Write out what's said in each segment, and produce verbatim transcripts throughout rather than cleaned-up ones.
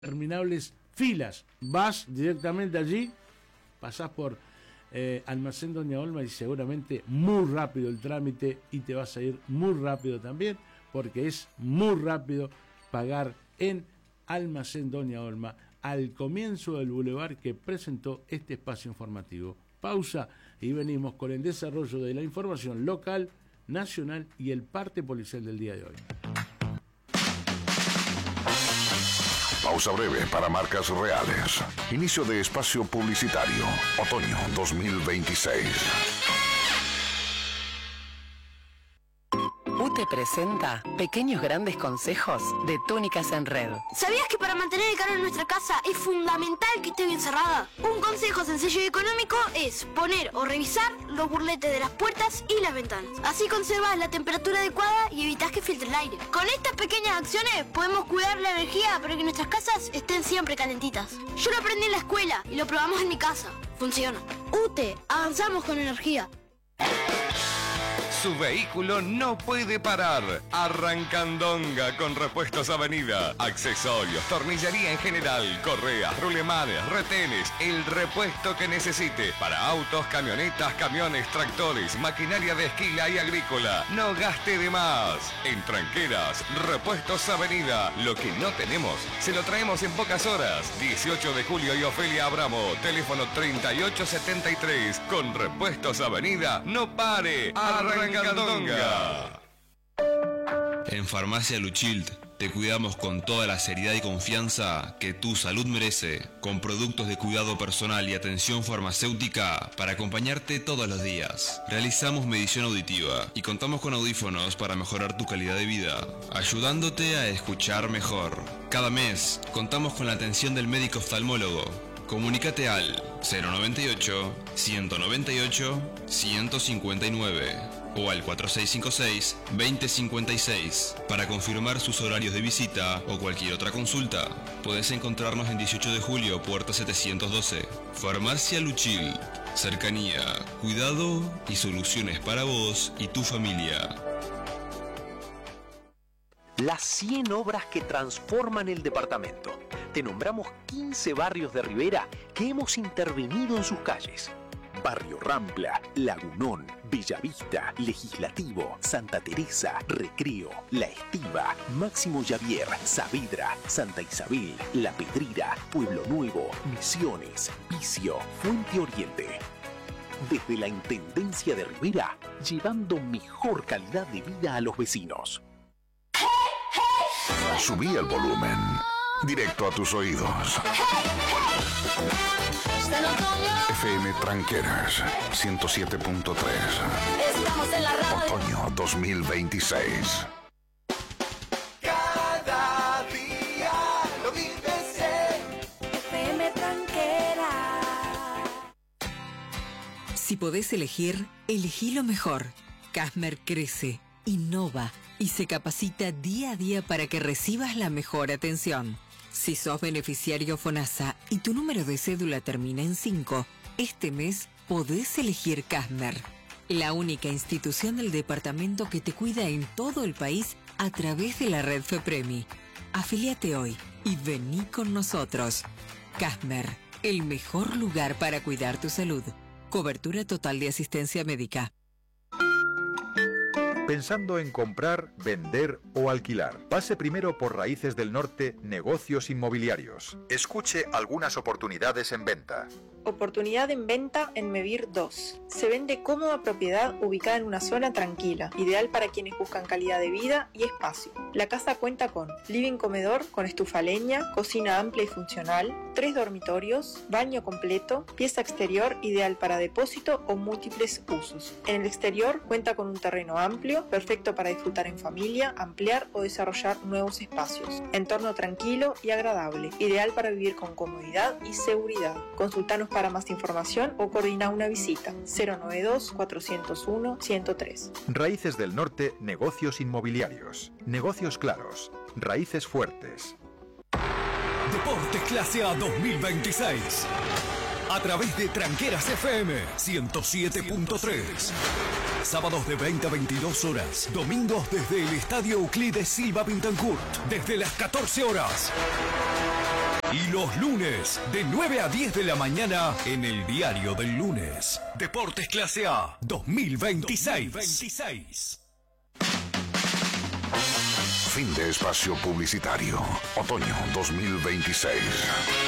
interminables filas. Vas directamente allí, pasás por eh, Almacén Doña Olma y seguramente muy rápido el trámite y te vas a ir muy rápido también, porque es muy rápido pagar en Almacén Doña Olma al comienzo del bulevar que presentó este espacio informativo. Pausa y venimos con el desarrollo de la información local, nacional y el parte policial del día de hoy. Pausa breve para marcas reales. Inicio de espacio publicitario. Otoño dos mil veintiséis. U T E presenta Pequeños Grandes Consejos de Túnicas en Red. ¿Sabías que para mantener el calor en nuestra casa es fundamental que esté bien cerrada? Un consejo sencillo y económico es poner o revisar los burletes de las puertas y las ventanas. Así conservas la temperatura adecuada y evitas que filtre el aire. Con estas pequeñas acciones podemos cuidar la energía para que nuestras casas estén siempre calentitas. Yo lo aprendí en la escuela y lo probamos en mi casa. Funciona. U T E, avanzamos con energía. Su vehículo no puede parar. Arrancandonga con Repuestos Avenida. Accesorios, tornillería en general, correas, rulemanes, retenes, el repuesto que necesite. Para autos, camionetas, camiones, tractores, maquinaria de esquila y agrícola. No gaste de más. En Tranqueras, Repuestos Avenida. Lo que no tenemos, se lo traemos en pocas horas. dieciocho de julio y Ofelia Abramo. Teléfono treinta y ocho setenta y tres. Con Repuestos Avenida, no pare. Arrancandonga. En Farmacia Luchild te cuidamos con toda la seriedad y confianza que tu salud merece, con productos de cuidado personal y atención farmacéutica para acompañarte todos los días. Realizamos medición auditiva y contamos con audífonos para mejorar tu calidad de vida, ayudándote a escuchar mejor. Cada mes contamos con la atención del médico oftalmólogo. Comunícate al cero noventa y ocho, ciento noventa y ocho, ciento cincuenta y nueve o al cuatro seis cinco seis, veinte cincuenta y seis para confirmar sus horarios de visita o cualquier otra consulta. Puedes encontrarnos en dieciocho de julio, puerta setecientos doce. Farmacia Luchil. Cercanía, cuidado y soluciones para vos y tu familia. Las cien obras que transforman el departamento. Te nombramos quince barrios de Rivera que hemos intervenido en sus calles. Barrio Rampla, Lagunón, Bellavista, Legislativo, Santa Teresa, Recreo, La Estiva, Máximo Javier, Saavedra, Santa Isabel, La Pedrera, Pueblo Nuevo, Misiones, Vicio, Fuente Oriente. Desde la Intendencia de Rivera, llevando mejor calidad de vida a los vecinos. Subí el volumen. Directo a tus oídos. F M Tranqueras ciento siete punto tres. Estamos en la radio. Otoño dos mil veintiséis. Cada día lo vives en F M Tranquera. Si podés elegir, elegí lo mejor. Casmer crece, innova y se capacita día a día para que recibas la mejor atención. Si sos beneficiario FONASA y tu número de cédula termina en cinco, este mes podés elegir Casmer, la única institución del departamento que te cuida en todo el país a través de la red FEPREMI. Afíliate hoy y vení con nosotros. Casmer, el mejor lugar para cuidar tu salud. Cobertura total de asistencia médica. Pensando en comprar, vender o alquilar. Pase primero por Raíces del Norte, Negocios Inmobiliarios. Escuche algunas oportunidades en venta. Oportunidad en venta en Mevir dos. Se vende cómoda propiedad ubicada en una zona tranquila, ideal para quienes buscan calidad de vida y espacio. La casa cuenta con living comedor con estufa a leña, cocina amplia y funcional, tres dormitorios, baño completo, pieza exterior ideal para depósito o múltiples usos. En el exterior cuenta con un terreno amplio, perfecto para disfrutar en familia, ampliar o desarrollar nuevos espacios. Entorno tranquilo y agradable, ideal para vivir con comodidad y seguridad. Consultanos para más información o coordina una visita. cero noventa y dos, cuatrocientos uno, ciento tres. Raíces del Norte, Negocios Inmobiliarios. Negocios claros. Raíces fuertes. Deportes Clase A dos mil veintiséis. A través de Tranqueras F M ciento siete punto tres. Sábados de veinte a veintidós horas. Domingos desde el Estadio Euclides Silva Pintancourt. Desde las catorce horas. Y los lunes, de nueve a diez de la mañana, en el Diario del Lunes. Deportes Clase A dos mil veintiséis. dos mil veintiséis. Fin de espacio publicitario. Otoño dos mil veintiséis.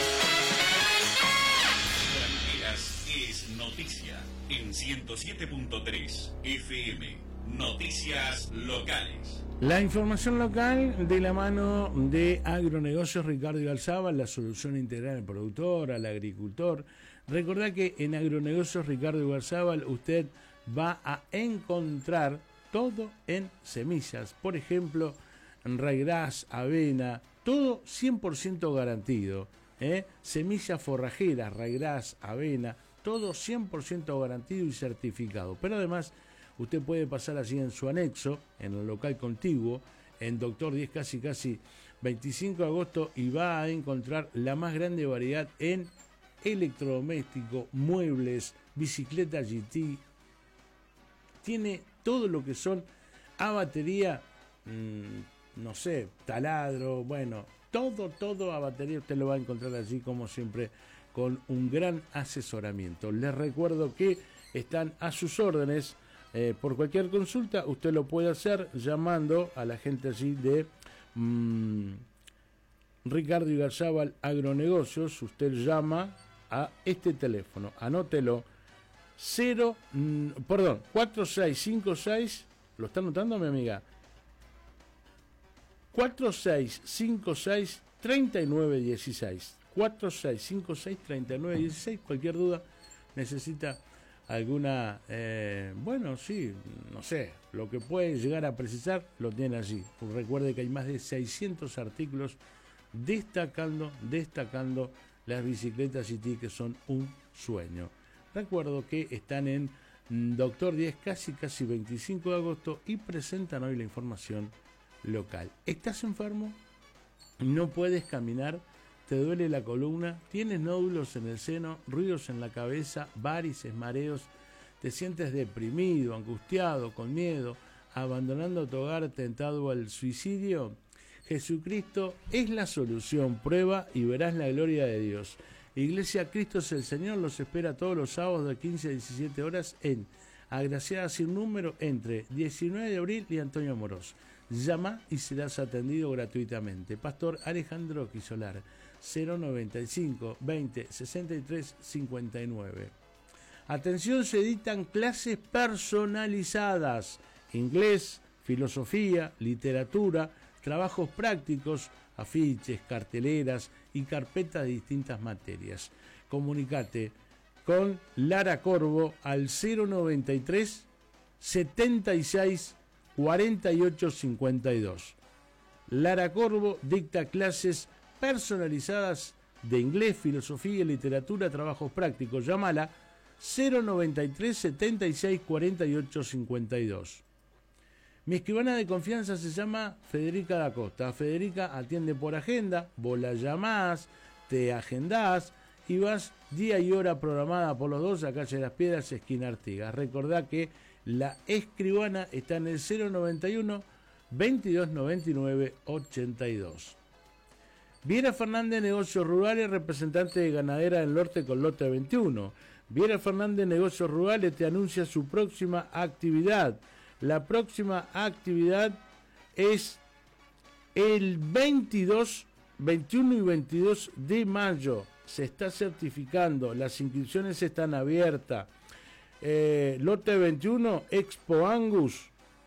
Tranqueras es noticia en ciento siete punto tres F M. Noticias locales. La información local de la mano de Agronegocios Ricardo Igarzábal, la solución integral al productor, al agricultor. Recordá que en Agronegocios Ricardo Igarzábal usted va a encontrar todo en semillas. Por ejemplo, ryegrass, avena, todo cien por ciento garantido. ¿eh? Semillas forrajeras, ryegrass, avena, todo cien por ciento garantido y certificado. Pero además, usted puede pasar allí en su anexo, en el local contiguo, en Doctor diez, casi casi veinticinco de agosto, y va a encontrar la más grande variedad en electrodoméstico, muebles, bicicleta G T. Tiene todo lo que son a batería, mmm, no sé, taladro, bueno, todo, todo a batería usted lo va a encontrar allí, como siempre, con un gran asesoramiento. Les recuerdo que están a sus órdenes. Eh, por cualquier consulta, usted lo puede hacer llamando a la gente allí de mmm, Ricardo Igarzábal Agronegocios. Usted llama a este teléfono, anótelo, cero, mmm, perdón, cuatro seis cinco seis, ¿lo está anotando mi amiga? cuatro seis cinco seis, tres nueve uno seis, cuatro seis cinco seis, tres nueve uno seis, cualquier duda, necesita alguna, eh, bueno, sí, no sé, lo que puede llegar a precisar, lo tiene allí. Recuerde que hay más de seiscientos artículos destacando, destacando las bicicletas G T, que son un sueño. Recuerdo que están en Doctor diez, casi casi veinticinco de agosto, y presentan hoy la información local. ¿Estás enfermo? ¿No puedes caminar? ¿Te duele la columna? ¿Tienes nódulos en el seno? ¿Ruidos en la cabeza? ¿Varices? ¿Mareos? ¿Te sientes deprimido, angustiado, con miedo, abandonando tu hogar, tentado al suicidio? Jesucristo es la solución. Prueba y verás la gloria de Dios. Iglesia Cristo es el Señor los espera todos los sábados de quince a diecisiete horas en Agraciada Sin Número, entre diecinueve de abril y Antonio Amorós. Llama y serás atendido gratuitamente. Pastor Alejandro Quisolar, cero noventa y cinco, veinte, sesenta y tres, cincuenta y nueve. Atención, se editan clases personalizadas: inglés, filosofía, literatura, trabajos prácticos, afiches, carteleras y carpetas de distintas materias. Comunicate con Lara Corvo al cero noventa y tres, setenta y seis, cuarenta y ocho, cincuenta y dos. Lara Corvo dicta clases personalizadas de inglés, filosofía, literatura, trabajos prácticos. Llámala cero noventa y tres, setenta y seis, cuarenta y ocho, cincuenta y dos. Mi escribana de confianza se llama Federica da Costa. Federica atiende por agenda, vos la llamás, te agendás y vas día y hora programada por los dos a Calle de las Piedras, esquina Artigas. Recordá que la escribana está en el cero noventa y uno, veintidós noventa y nueve, ochenta y dos. Viera Fernández, Negocios Rurales, representante de ganadera del norte con lote veintiuno. Viera Fernández, Negocios Rurales, te anuncia su próxima actividad. La próxima actividad es el veintidós, veintiuno y veintidós de mayo. Se está certificando, las inscripciones están abiertas. Eh, lote veintiuno, Expo Angus.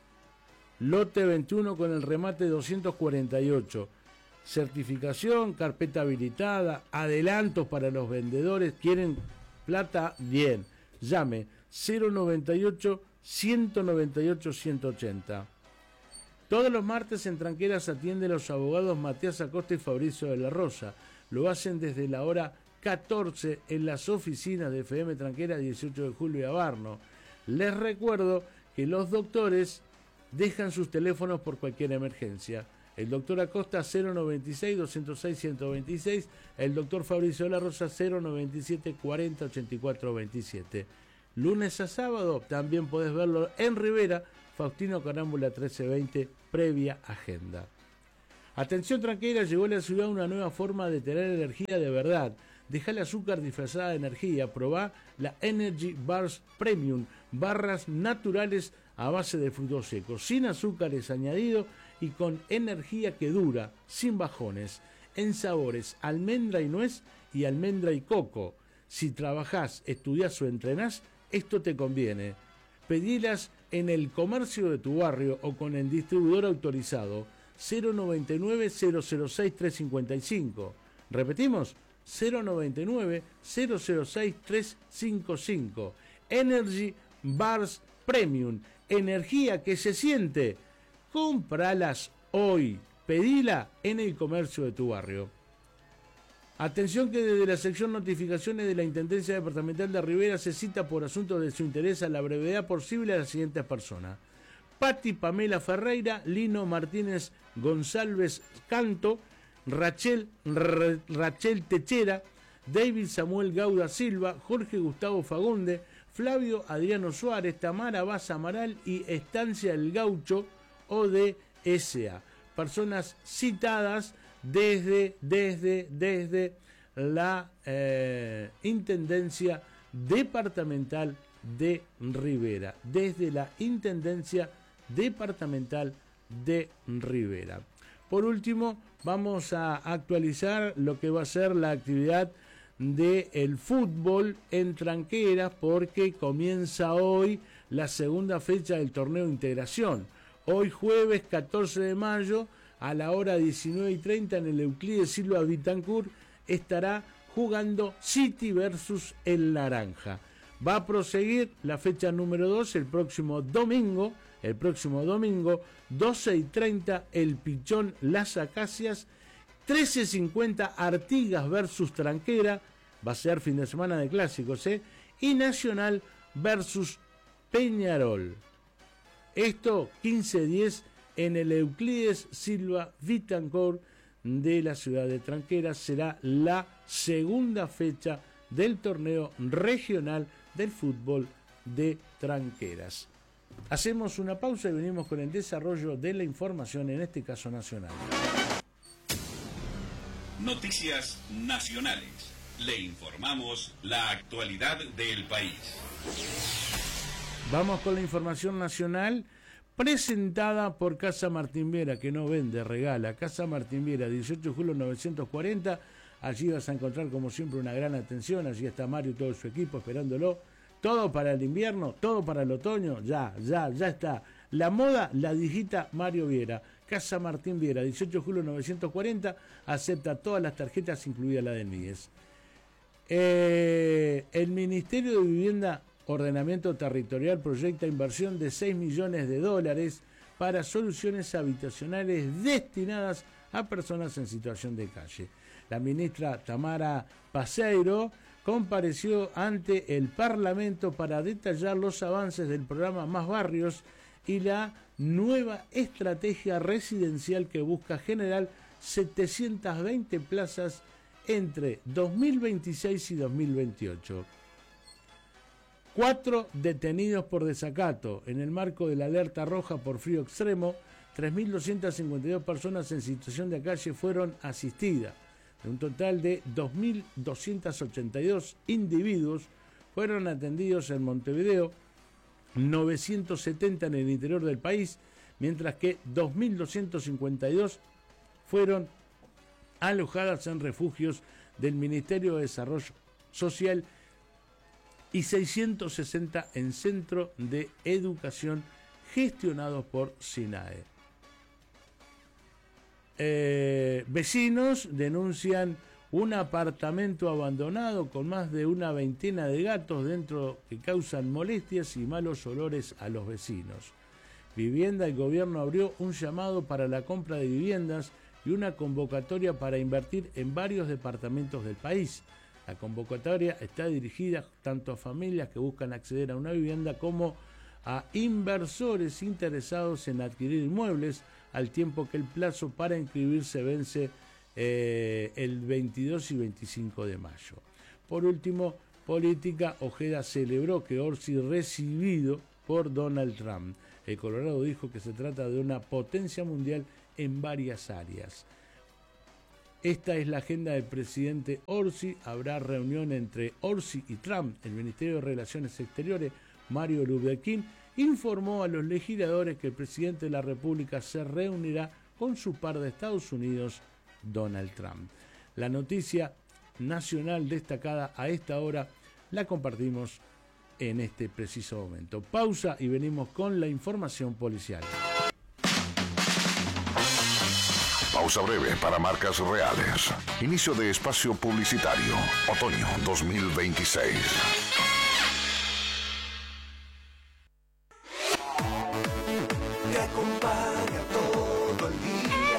Lote veintiuno con el remate doscientos cuarenta y ocho. Certificación, carpeta habilitada, adelantos para los vendedores. ¿Quieren plata? Bien. Llame cero noventa y ocho, ciento noventa y ocho, ciento ochenta. Todos los martes en Tranqueras atienden los abogados Matías Acosta y Fabricio de la Rosa. Lo hacen desde la hora catorce en las oficinas de F M Tranquera, dieciocho de julio y Abarno. Les recuerdo que los doctores dejan sus teléfonos por cualquier emergencia. El doctor Acosta cero noventa y seis, doscientos seis, ciento veintiséis, el doctor Fabricio de la Rosa cero noventa y siete, cuarenta, ochenta y cuatro, veintisiete. Lunes a sábado también podés verlo en Rivera, Faustino Carámbula trece veinte, previa agenda. Atención tranquila, llegó a la ciudad una nueva forma de tener energía de verdad. Deja el azúcar disfrazada de energía, probá la Energy Bars Premium, barras naturales a base de frutos secos, sin azúcares añadidos y con energía que dura, sin bajones, en sabores almendra y nuez y almendra y coco. Si trabajás, estudiás o entrenás, esto te conviene. Pedilas en el comercio de tu barrio o con el distribuidor autorizado cero noventa y nueve, cero cero seis, trescientos cincuenta y cinco. Repetimos, cero noventa y nueve, cero cero seis, trescientos cincuenta y cinco. Energy Bars Premium, energía que se siente. Cómpralas hoy, pedila en el comercio de tu barrio. Atención que desde la sección notificaciones de la Intendencia Departamental de Rivera se cita por asuntos de su interés a la brevedad posible a las siguientes personas: Patti Pamela Ferreira, Lino Martínez González Canto, Rachel, R Rachel Techera, David Samuel Gauda Silva, Jorge Gustavo Fagunde, Flavio Adriano Suárez, Tamara Vaz Amaral y Estancia El Gaucho O D S A. Personas citadas desde, desde, desde la eh, Intendencia Departamental de Rivera. Desde la Intendencia Departamental de Rivera. Por último, vamos a actualizar lo que va a ser la actividad del fútbol en Tranqueras, porque comienza hoy la segunda fecha del torneo Integración. Hoy jueves catorce de mayo a la hora diecinueve y treinta en el Euclides Silva Vitancourt estará jugando City versus el Naranja. Va a proseguir la fecha número dos el próximo domingo, el próximo domingo, doce y treinta el Pichón Las Acacias, trece cincuenta Artigas versus Tranquera, va a ser fin de semana de clásicos, ¿eh? Y Nacional versus Peñarol. Esto quince diez en el Euclides Silva Vitancourt de la ciudad de Tranqueras. Será la segunda fecha del torneo regional del fútbol de Tranqueras. Hacemos una pausa y venimos con el desarrollo de la información, en este caso nacional. Noticias nacionales. Le informamos la actualidad del país. Vamos con la información nacional presentada por Casa Martín Viera, que no vende, regala. Casa Martín Viera, dieciocho de julio novecientos cuarenta. Allí vas a encontrar, como siempre, una gran atención. Allí está Mario y todo su equipo esperándolo. Todo para el invierno, todo para el otoño. Ya, ya, ya está. La moda la digita Mario Viera. Casa Martín Viera, dieciocho de julio novecientos cuarenta. Acepta todas las tarjetas, incluida la del M I E S. Eh, el Ministerio de Vivienda, Ordenamiento Territorial proyecta inversión de seis millones de dólares para soluciones habitacionales destinadas a personas en situación de calle. La ministra Tamara Paseiro compareció ante el Parlamento para detallar los avances del programa Más Barrios y la nueva estrategia residencial que busca generar setecientas veinte plazas entre dos mil veintiséis y dos mil veintiocho. Cuatro detenidos por desacato. En el marco de la alerta roja por frío extremo, tres mil doscientas cincuenta y dos personas en situación de calle fueron asistidas. De un total de dos mil doscientos ochenta y dos individuos fueron atendidos en Montevideo, novecientos setenta en el interior del país, mientras que dos mil doscientos cincuenta y dos fueron alojadas en refugios del Ministerio de Desarrollo Social y seiscientos sesenta en centro de educación gestionados por SINAE. Eh, vecinos denuncian un apartamento abandonado con más de una veintena de gatos dentro que causan molestias y malos olores a los vecinos. Vivienda, el gobierno abrió un llamado para la compra de viviendas y una convocatoria para invertir en varios departamentos del país. La convocatoria está dirigida tanto a familias que buscan acceder a una vivienda como a inversores interesados en adquirir inmuebles, al tiempo que el plazo para inscribirse vence eh, el veintidós y veinticinco de mayo. Por último, política, Ojeda celebró que Orsi recibido por Donald Trump. El Colorado dijo que se trata de una potencia mundial en varias áreas. Esta es la agenda del presidente Orsi. Habrá reunión entre Orsi y Trump. El Ministerio de Relaciones Exteriores, Mario Lubequín, informó a los legisladores que el presidente de la República se reunirá con su par de Estados Unidos, Donald Trump. La noticia nacional destacada a esta hora la compartimos en este preciso momento. Pausa y venimos con la información policial. Pausa breve para marcas reales. Inicio de espacio publicitario. Otoño dos mil veintiséis. Te acompaña todo el día.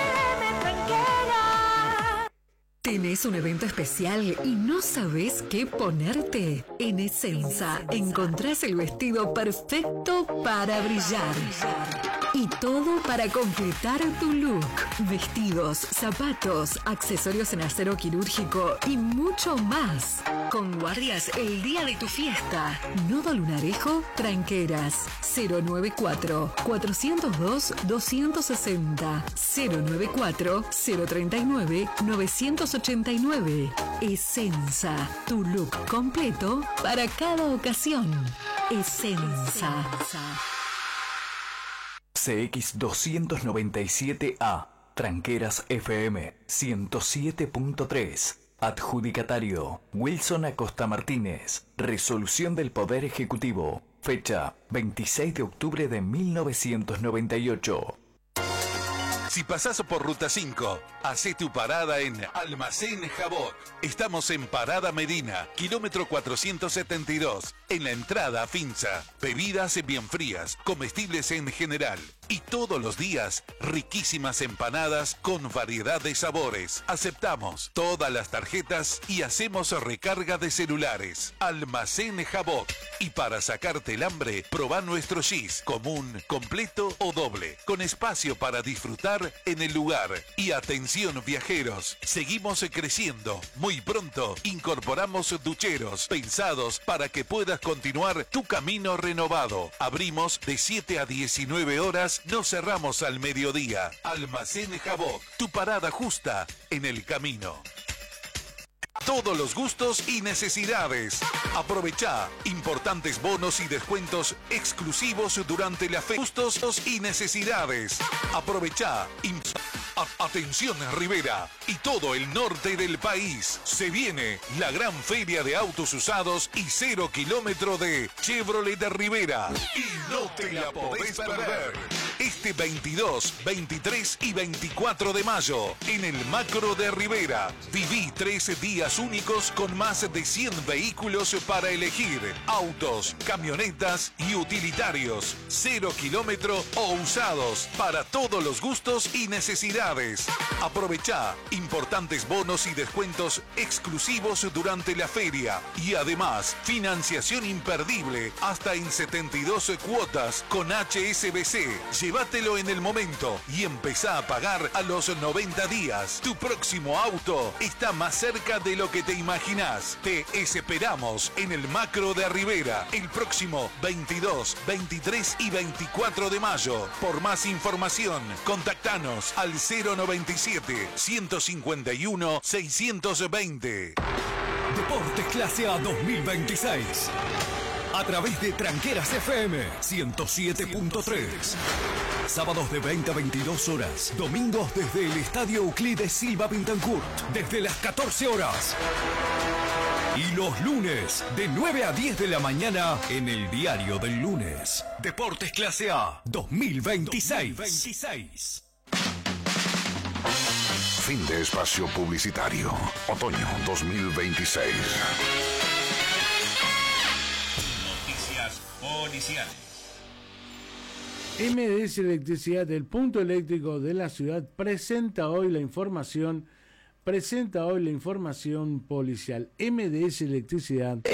¿Tenés un evento especial y no sabés qué ponerte? En Essenza encontrás el vestido perfecto para brillar. Y todo para completar tu look. Vestidos, zapatos, accesorios en acero quirúrgico y mucho más. Con guardias el día de tu fiesta. Nodo Lunarejo, Tranqueras. cero noventa y cuatro, cuatrocientos dos, doscientos sesenta. cero noventa y cuatro, cero treinta y nueve, novecientos ochenta y nueve. Essenza, tu look completo para cada ocasión. Essenza. C X doscientos noventa y siete A, Tranqueras F M ciento siete punto tres. Adjudicatario, Wilson Acosta Martínez. Resolución del Poder Ejecutivo. Fecha, veintiséis de octubre de mil novecientos noventa y ocho. Si pasás por Ruta cinco, hacé tu parada en Almacén Jabot. Estamos en Parada Medina, kilómetro cuatrocientos setenta y dos, en la entrada a Finza. Bebidas bien frías, comestibles en general. Y todos los días, riquísimas empanadas con variedad de sabores. Aceptamos todas las tarjetas y hacemos recarga de celulares. Almacén Jabot. Y para sacarte el hambre, probá nuestro gis, común, completo o doble, con espacio para disfrutar en el lugar. Y atención viajeros, seguimos creciendo. Muy pronto incorporamos ducheros pensados para que puedas continuar tu camino renovado. Abrimos de siete a diecinueve horas, no cerramos al mediodía. Almacén Jabot, tu parada justa en el camino. Todos los gustos y necesidades. Aprovechá importantes bonos y descuentos exclusivos durante la fe. Gustos y necesidades. Aprovechá. A- Atención Rivera y todo el norte del país. Se viene la gran feria de autos usados y cero kilómetro de Chevrolet de Rivera. Y no te la podés perder. Este veintidós, veintitrés y veinticuatro de mayo en el Macro de Rivera. Viví trece días únicos con más de cien vehículos para elegir. Autos, camionetas y utilitarios. Cero kilómetro o usados para todos los gustos y necesidades. Aprovechá importantes bonos y descuentos exclusivos durante la feria. Y además, financiación imperdible hasta en setenta y dos cuotas con H S B C. Llévatelo en el momento y empezá a pagar a los noventa días. Tu próximo auto está más cerca de lo que te imaginás. Te esperamos en el Macro de Rivera el próximo veintidós, veintitrés y veinticuatro de mayo. Por más información, contactanos al cero noventa y siete, ciento cincuenta y uno, seiscientos veinte. Deportes Clase A dos mil veintiséis. A través de Tranqueras F M ciento siete punto tres. Sábados de veinte a veintidós horas. Domingos desde el Estadio Euclides Silva Pintancourt. Desde las catorce horas. Y los lunes de nueve a diez de la mañana en el Diario del Lunes. Deportes Clase A dos mil veintiséis. dos mil veintiséis. Fin de espacio publicitario. Otoño dos mil veintiséis. Noticias policiales. M D S Electricidad, el punto eléctrico de la ciudad, presenta hoy la información, presenta hoy la información policial. M D S Electricidad